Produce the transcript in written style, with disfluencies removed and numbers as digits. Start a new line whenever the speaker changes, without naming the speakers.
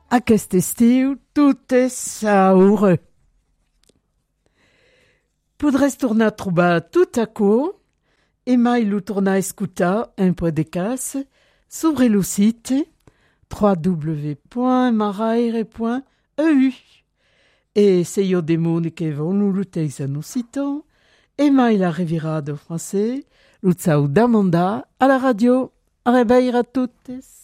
Aquest estiu totes saure. Podràs tornar a trobar tot aquò e mai lo tornar a escutar un podcast sobre el site www.maraire.eu. E se io demoni che vonu lo teis no sito, e mai la revirada français, lo tsau d'Amanda à la radio. A rebeir a toutes.